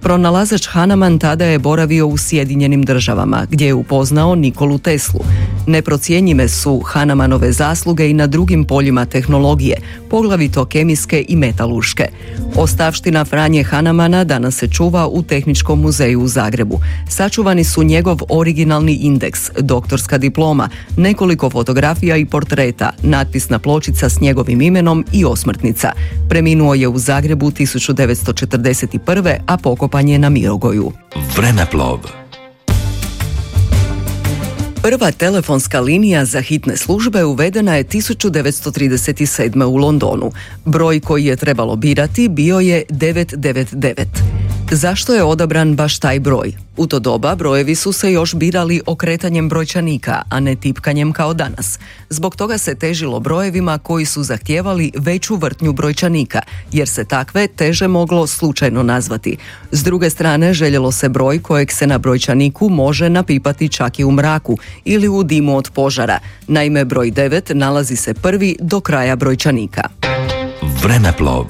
Pronalazač Hahnemann tada je boravio u Sjedinjenim Državama, gdje je upoznao Nikolu Teslu. Neprocjenjive su Hahnemannove zasluge i na drugim poljima tehnologije, poglavito kemijske i metalurške. Ostavština Franje Hahnemana danas se čuva u Tehničkom muzeju u Zagrebu. Sačuvani su njegov originalni indeks, doktorska diploma, nekoliko fotografija i portreta, natpisna pločica s njegovim imenom i osmrtnica. Preminuo je u Zagrebu 1941. a pokopan je na Mirogoju. Vremeplov. Prva telefonska linija za hitne službe uvedena je 1937. u Londonu. Broj koji je trebalo birati bio je 999. Zašto je odabran baš taj broj? U to doba brojevi su se još birali okretanjem brojčanika, a ne tipkanjem kao danas. Zbog toga se težilo brojevima koji su zahtijevali veću vrtnju brojčanika, jer se takve teže moglo slučajno nazvati. S druge strane, željelo se broj kojeg se na brojčaniku može napipati čak i u mraku ili u dimu od požara. Naime, broj 9 nalazi se prvi do kraja brojčanika. Vremeplov.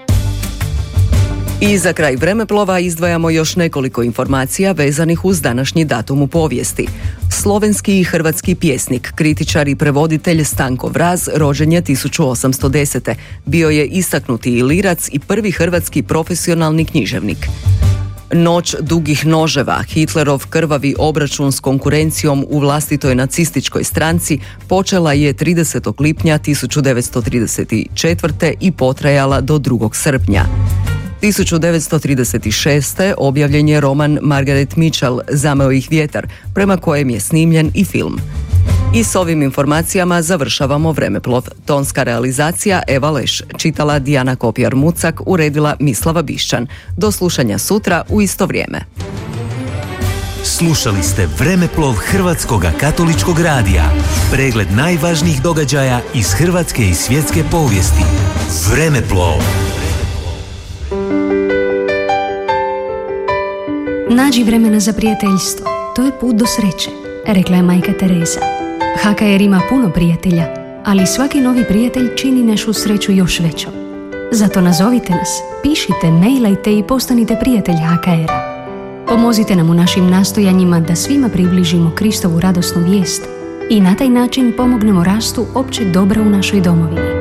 I za kraj vremeplova izdvajamo još nekoliko informacija vezanih uz današnji datum u povijesti. Slovenski i hrvatski pjesnik, kritičar i prevoditelj Stanko Vraz rođen je 1810. Bio je istaknuti ilirac i prvi hrvatski profesionalni književnik. Noć dugih noževa, Hitlerov krvavi obračun s konkurencijom u vlastitoj nacističkoj stranci počela je 30. lipnja 1934. i potrajala do 2. srpnja. 1936. objavljen je roman Margaret Mitchell Zameo ih vjetar, prema kojem je snimljen i film. I s ovim informacijama završavamo Vremeplov. Tonska realizacija Eva Leš, čitala Dijana Kopjar-Mucak, uredila Mislava Bišćan. Do slušanja sutra u isto vrijeme. Slušali ste Vremeplov Hrvatskog katoličkog radija. Pregled najvažnijih događaja iz hrvatske i svjetske povijesti. Vremeplov. Nađi vremena za prijateljstvo. To je put do sreće, rekla je majka Teresa. HKR ima puno prijatelja, ali svaki novi prijatelj čini našu sreću još većom. Zato nazovite nas, pišite, mailajte i postanite prijatelj HKR-a. Pomozite nam u našim nastojanjima da svima približimo Kristovu radosnu vijest i na taj način pomognemo rastu općeg dobra u našoj domovini.